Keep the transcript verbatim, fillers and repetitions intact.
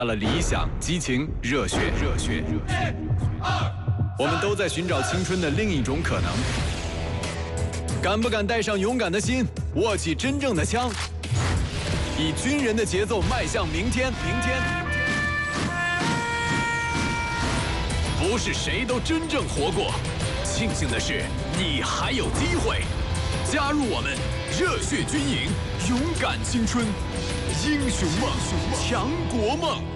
了理想、激情、热血、热血、热血。我们都在寻找青春的另一种可能。敢不敢带上勇敢的心，握起真正的枪，以军人的节奏迈向明天？明天。不是谁都真正活过，庆幸的是，你还有机会加入我们，热血军营，勇敢青春，英雄梦，强国梦。